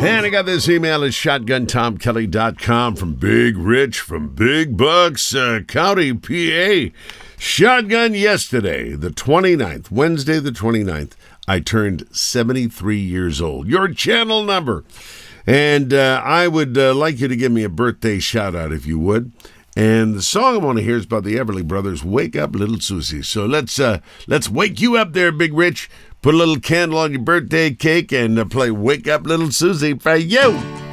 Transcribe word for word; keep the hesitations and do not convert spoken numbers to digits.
And I got this email at shotgun tom kelly dot com from Big Rich from Big Bucks uh, County, P A. Shotgun, yesterday, the twenty-ninth, Wednesday the twenty-ninth, I turned seventy-three years old. Your channel number. And uh, I would uh, like you to give me a birthday shout-out if you would. And the song I want to hear is by the Everly Brothers, Wake Up Little Susie. So let's uh, let's wake you up there, Big Rich. Put a little candle on your birthday cake and uh, play Wake Up Little Susie for you.